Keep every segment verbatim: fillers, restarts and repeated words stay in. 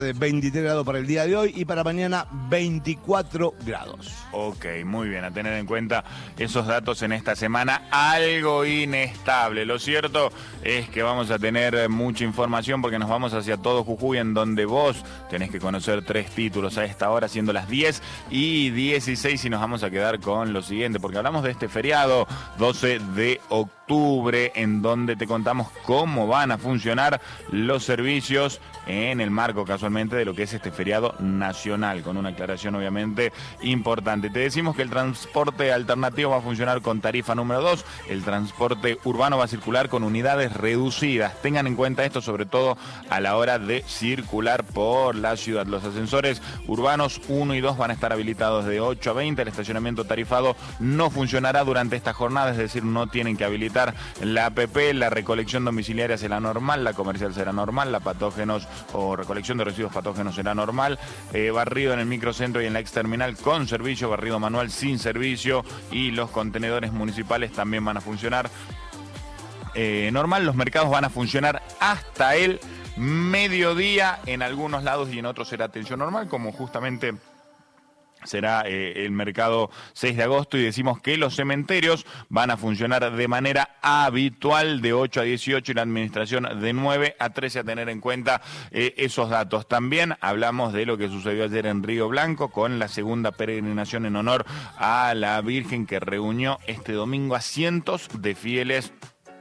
veintitrés grados para el día de hoy y para mañana veinticuatro grados. Ok, muy bien, a tener en cuenta esos datos en esta semana, algo inestable. Lo cierto es que vamos a tener mucha información porque nos vamos hacia todo Jujuy, en donde vos tenés que conocer tres títulos a esta hora, siendo las diez y dieciséis, y nos vamos a quedar con lo siguiente, porque hablamos de este feriado doce de octubre, en donde te contamos cómo van a funcionar los servicios en el marco casualmente de lo que es este feriado nacional, con una aclaración obviamente importante. Te decimos que el transporte alternativo va a funcionar con tarifa número dos, el transporte urbano va a circular con unidades reducidas. Tengan en cuenta esto, sobre todo a la hora de circular por la ciudad. Los ascensores urbanos uno y dos van a estar habilitados de ocho a veinte, el estacionamiento tarifado no funcionará durante esta jornada, es decir, no tienen que habilitar la A P P, la recolección domiciliaria será normal, la comercial será normal, la patógenos o recolección de residuos patógenos será normal, eh, barrido en el microcentro y en la exterminal con servicio, barrido manual sin servicio, y los contenedores municipales también van a funcionar eh, normal. Los mercados van a funcionar hasta el mediodía en algunos lados y en otros será atención normal, como justamente será eh, el mercado seis de agosto, y decimos que los cementerios van a funcionar de manera habitual de ocho a dieciocho y la administración de nueve a trece, a tener en cuenta eh, esos datos. También hablamos de lo que sucedió ayer en Río Blanco con la segunda peregrinación en honor a la Virgen, que reunió este domingo a cientos de fieles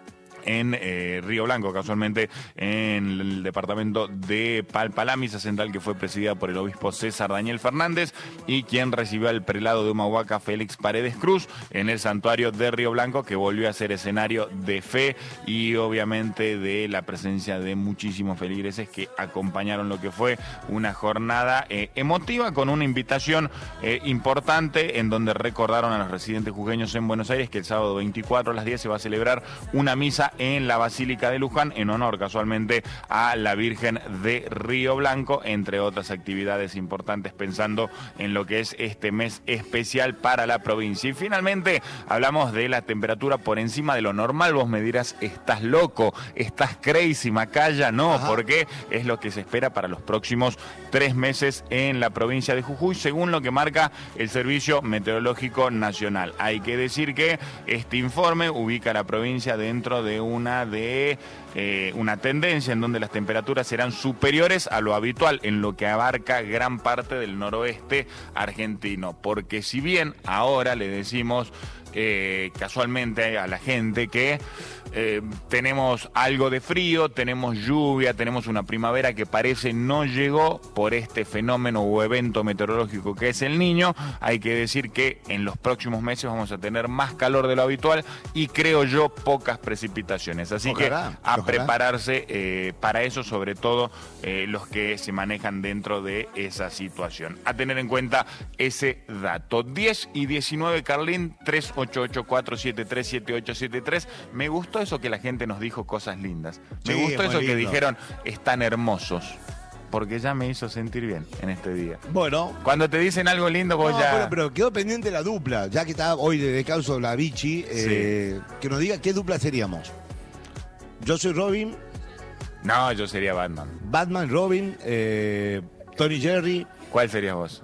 en eh, Río Blanco, casualmente en el departamento de Palpa, la misa central que fue presidida por el obispo César Daniel Fernández, y quien recibió al prelado de Humahuaca, Félix Paredes Cruz, en el santuario de Río Blanco, que volvió a ser escenario de fe y obviamente de la presencia de muchísimos feligreses que acompañaron lo que fue una jornada eh, emotiva, con una invitación eh, importante, en donde recordaron a los residentes jujeños en Buenos Aires que el sábado veinticuatro a las diez se va a celebrar una misa en la Basílica de Luján, en honor casualmente a la Virgen de Río Blanco, entre otras actividades importantes, pensando en lo que es este mes especial para la provincia. Y finalmente hablamos de la temperatura por encima de lo normal. Vos me dirás, ¿estás loco? ¿Estás crazy, Macaya? No, Ajá. Porque es lo que se espera para los próximos tres meses en la provincia de Jujuy, según lo que marca el Servicio Meteorológico Nacional. Hay que decir que este informe ubica a la provincia dentro de una de eh, una tendencia en donde las temperaturas serán superiores a lo habitual en lo que abarca gran parte del noroeste argentino, porque si bien ahora le decimos eh, casualmente a la gente que eh, tenemos algo de frío, tenemos lluvia, tenemos una primavera que parece no llegó por este fenómeno o evento meteorológico que es el Niño, hay que decir que en los próximos meses vamos a tener más calor de lo habitual y, creo yo, pocas precipitaciones. Así ojalá, que a ojalá. prepararse eh, para eso, sobre todo eh, los que se manejan dentro de esa situación. A tener en cuenta ese dato. diez y diecinueve, Carlín, tres ocho ocho cuatro siete tres siete ocho siete tres. Me gustó eso que la gente nos dijo cosas lindas. Me sí, gustó eso lindo. Que dijeron, están hermosos. Porque ya me hizo sentir bien en este día. Bueno. Cuando te dicen algo lindo, vos no, ya... Bueno, pero quedó pendiente la dupla, ya que está hoy de descanso la Vichy, eh, sí. Que nos diga qué dupla seríamos. Yo soy Robin. No, yo sería Batman. Batman, Robin, eh, Tony Jerry. ¿Cuál serías vos?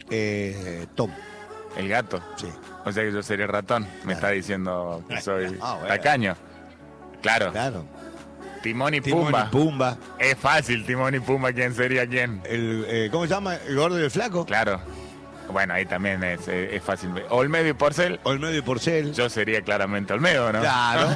Eh, Tom. ¿El gato? Sí. O sea que yo sería ratón. Me claro. Está diciendo que soy ah, bueno. tacaño. Claro. Claro. Timón y Timón Pumba. y Pumba. Es fácil, Timón y Pumba, ¿quién sería quién? El, eh, ¿Cómo se llama? ¿El gordo y el flaco? Claro. Bueno, ahí también es, es, es fácil. Olmedo y Porcel. Olmedo y Porcel. Yo sería claramente Olmedo, ¿no? Claro.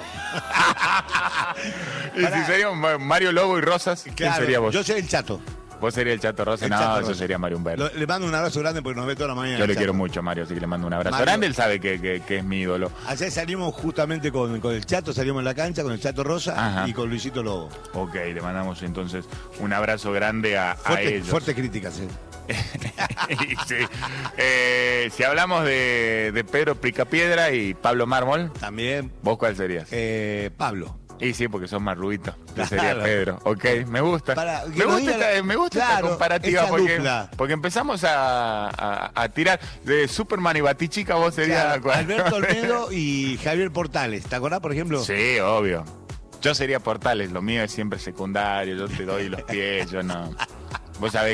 Y Pará. Si sería Mario Lobo y Rosas, ¿quién claro, sería vos? Yo soy el Chato. ¿Vos serías el Chato Rosa? El no, Chato eso Rosa. Sería Mario Humberto. Lo, le mando un abrazo grande porque nos ve toda la mañana. Yo le Chato. Quiero mucho a Mario, así que le mando un abrazo Mario. grande. Él sabe que, que, que es mi ídolo. Ayer salimos justamente con, con el Chato, salimos en la cancha con el Chato Rosa. Ajá. Y con Luisito Lobo. Ok, le mandamos entonces un abrazo grande a, fuerte, a ellos. Fuerte crítica, sí. Sí. Eh, si hablamos de, de Pedro Picapiedra y Pablo Mármol, también. ¿Vos cuál serías? Eh, Pablo. Y sí, porque son más rubitos. Yo claro. sería Pedro. Ok, me gusta. Para, me, gusta esta, la... me gusta claro, esta comparativa porque, porque empezamos a, a, a tirar de Superman y Batichica. Vos serías claro, Alberto Olmedo y Javier Portales. ¿Te acordás, por ejemplo? Sí, obvio. Yo sería Portales. Lo mío es siempre secundario. Yo te doy los pies. Yo no. Vos sabés